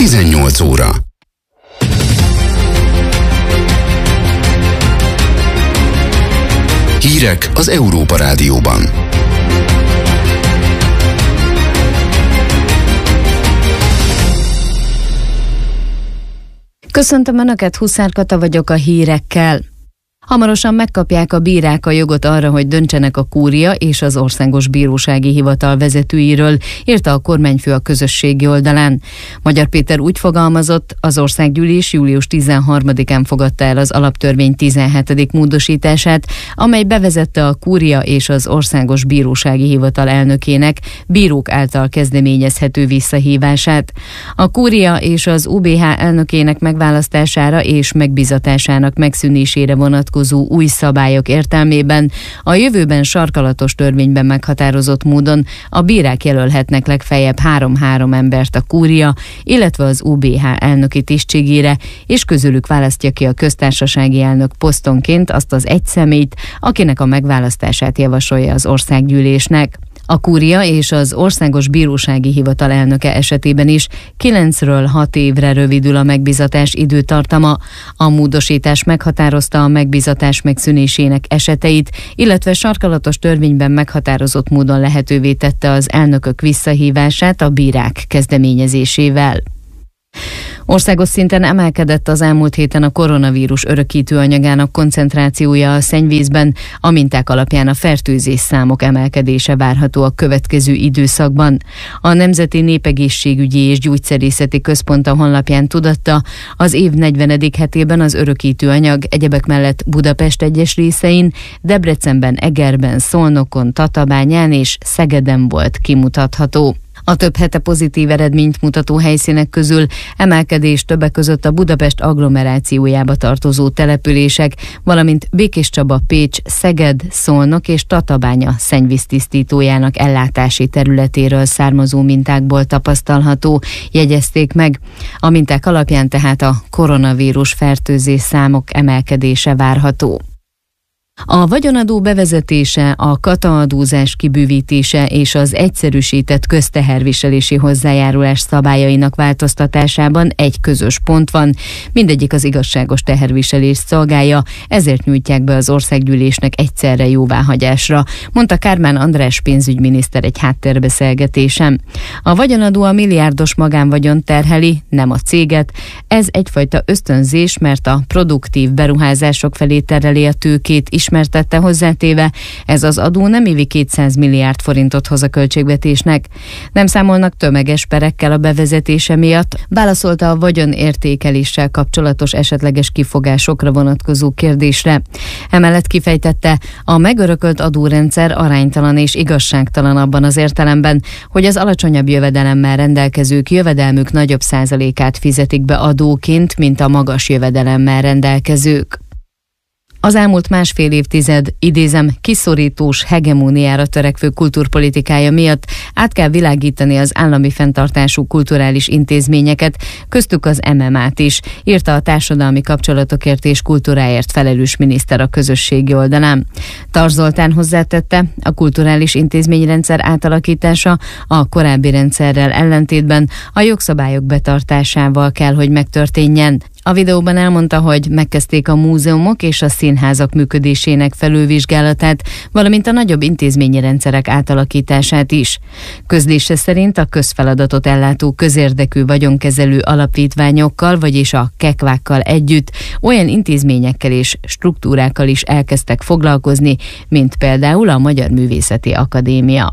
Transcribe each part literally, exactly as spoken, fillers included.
tizennyolc óra. Hírek az Európa Rádióban. Köszöntöm Önöket, Huszár Kata vagyok a hírekkel. Hamarosan megkapják a bírák a jogot arra, hogy döntsenek a kúria és az Országos Bírósági Hivatal vezetőiről, írta a kormányfő a közösségi oldalán. Magyar Péter úgy fogalmazott, az Országgyűlés július tizenharmadikán fogadta el az alaptörvény tizenhetedik módosítását, amely bevezette a kúria és az Országos Bírósági Hivatal elnökének bírók által kezdeményezhető visszahívását. A kúria és az u bé há elnökének megválasztására és megbizatásának megszűnésére vonatkozó új szabályok értelmében a jövőben sarkalatos törvényben meghatározott módon a bírák jelölhetnek legfeljebb három-három embert a kúria, illetve az u bé há elnöki tisztségére, és közülük választja ki a köztársasági elnök posztonként azt az egy személyt, akinek a megválasztását javasolja az országgyűlésnek. A kúria és az Országos Bírósági Hivatal elnöke esetében is kilencről hat évre rövidül a megbizatás időtartama. A módosítás meghatározta a megbizatás megszűnésének eseteit, illetve sarkalatos törvényben meghatározott módon lehetővé tette az elnökök visszahívását a bírák kezdeményezésével. Országos szinten emelkedett az elmúlt héten a koronavírus örökítő anyagának koncentrációja a szennyvízben, a minták alapján a fertőzés számok emelkedése várható a következő időszakban. A Nemzeti Népegészségügyi és Gyógyszerészeti Központ a honlapján tudatta, az év negyvenedik hetében az örökítő anyag egyebek mellett Budapest egyes részein, Debrecenben, Egerben, Szolnokon, Tatabányán és Szegeden volt kimutatható. A több hete pozitív eredményt mutató helyszínek közül emelkedés többek között a Budapest agglomerációjába tartozó települések, valamint Békéscsaba, Pécs, Szeged, Szolnok és Tatabánya szennyvíztisztítójának ellátási területéről származó mintákból tapasztalható, jegyezték meg. A minták alapján tehát a koronavírus fertőzés számok emelkedése várható. A vagyonadó bevezetése, a kataadózás kibővítése és az egyszerűsített közteherviselési hozzájárulás szabályainak változtatásában egy közös pont van, mindegyik az igazságos teherviselést szolgálja, ezért nyújtják be az országgyűlésnek egyszerre jóváhagyásra, mondta Kármán András pénzügyminiszter egy háttérbeszélgetésen. A vagyonadó a milliárdos magánvagyon terheli, nem a céget, ez egyfajta ösztönzés, mert a produktív beruházások felé tereli a tőkét is, ismertette hozzátéve, ez az adó nem évi kétszáz milliárd forintot hoz a költségvetésnek. Nem számolnak tömeges perekkel a bevezetése miatt, válaszolta a vagyonértékeléssel kapcsolatos esetleges kifogásokra vonatkozó kérdésre. Emellett kifejtette, a megörökölt adórendszer aránytalan és igazságtalan abban az értelemben, hogy az alacsonyabb jövedelemmel rendelkezők jövedelmük nagyobb százalékát fizetik be adóként, mint a magas jövedelemmel rendelkezők. Az elmúlt másfél évtized, idézem, kiszorítós hegemóniára törekvő kultúrpolitikája miatt át kell világítani az állami fenntartású kulturális intézményeket, köztük az em em á-t is, írta a társadalmi kapcsolatokért és kultúráért felelős miniszter a közösségi oldalán. Tar Zoltán hozzátette, a kulturális intézményrendszer átalakítása a korábbi rendszerrel ellentétben a jogszabályok betartásával kell, hogy megtörténjen. A videóban elmondta, hogy megkezdték a múzeumok és a színházak működésének felülvizsgálatát, valamint a nagyobb intézményi rendszerek átalakítását is. Közlése szerint a közfeladatot ellátó közérdekű vagyonkezelő alapítványokkal, vagyis a kekvákkal együtt olyan intézményekkel és struktúrákkal is elkezdtek foglalkozni, mint például a Magyar Művészeti Akadémia.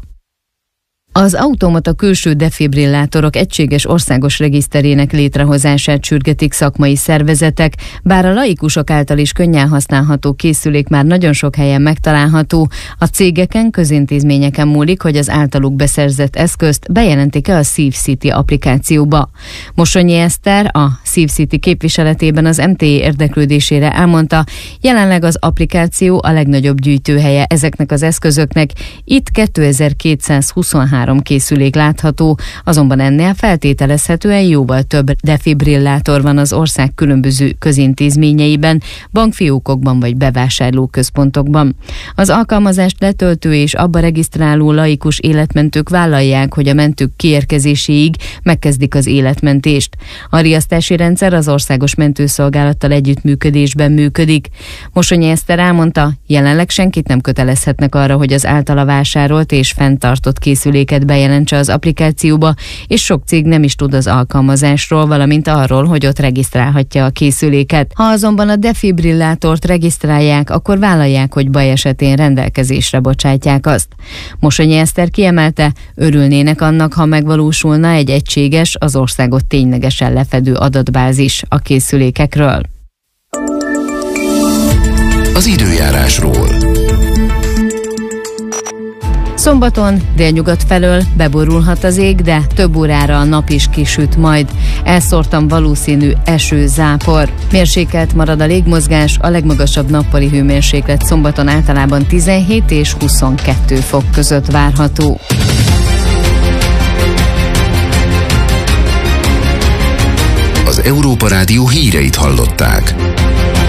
Az automata külső defibrillátorok egységes országos regiszterének létrehozását sürgetik szakmai szervezetek, bár a laikusok által is könnyen használható készülék már nagyon sok helyen megtalálható, a cégeken, közintézményeken múlik, hogy az általuk beszerzett eszközt bejelentik-e a SíveCity applikációba. Mossonyi Eszter, a SíveCity képviseletében az em té é érdeklődésére elmondta, jelenleg az applikáció a legnagyobb gyűjtőhelye ezeknek az eszközöknek, itt kétezer-kétszázhuszonhárom három készülék látható, azonban ennél feltételezhetően jóval több defibrillátor van az ország különböző közintézményeiben, bankfiókokban vagy bevásárlóközpontokban. Az alkalmazást letöltő és abba regisztráló laikus életmentők vállalják, hogy a mentők kiérkezéséig megkezdik az életmentést. A riasztási rendszer az Országos Mentőszolgálattal együttműködésben működik. Mosonyi Eszter elmondta, jelenleg senkit nem kötelezhetnek arra, hogy az általa vásárolt és fenntartott készüléket bejelentse az applikációba, és sok cég nem is tud az alkalmazásról, valamint arról, hogy ott regisztrálhatja a készüléket. Ha azonban a defibrillátort regisztrálják, akkor vállalják, hogy baj esetén rendelkezésre bocsátják azt. Mosonyi Eszter kiemelte, örülnének annak, ha megvalósulna egy egységes, az országot ténylegesen lefedő adatbázis a készülékekről. Az időjárásról. Szombaton délnyugat felől beborulhat az ég, de több órára a nap is kisüt majd. Elszórtan valószínű eső, zápor. Mérsékelt marad a légmozgás, a legmagasabb nappali hőmérséklet szombaton általában tizenhét és huszonkettő fok között várható. Az Európa Rádió híreit hallották.